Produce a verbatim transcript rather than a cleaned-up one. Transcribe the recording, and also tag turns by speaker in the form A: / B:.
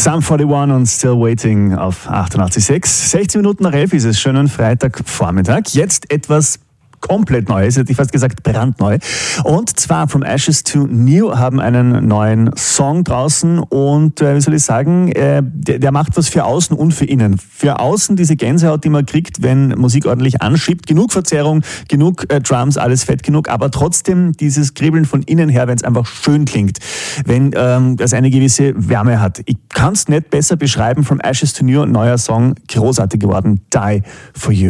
A: Sum einundvierzig und Still Waiting auf achtundachtzig Komma sechs. sechzehn Minuten nach elf ist es, schönen Freitagvormittag. Jetzt etwas komplett Neues, hätte ich fast gesagt brandneu. Und zwar From Ashes to New haben einen neuen Song draußen und äh, wie soll ich sagen, äh, der, der macht was für außen und für innen. Für außen diese Gänsehaut, die man kriegt, wenn Musik ordentlich anschiebt. Genug Verzerrung, genug äh, Drums, alles fett genug, aber trotzdem dieses Kribbeln von innen her, wenn es einfach schön klingt, wenn ähm, das eine gewisse Wärme hat. Ich kann es nicht besser beschreiben. From Ashes to New, neuer Song, großartig geworden. Die for You.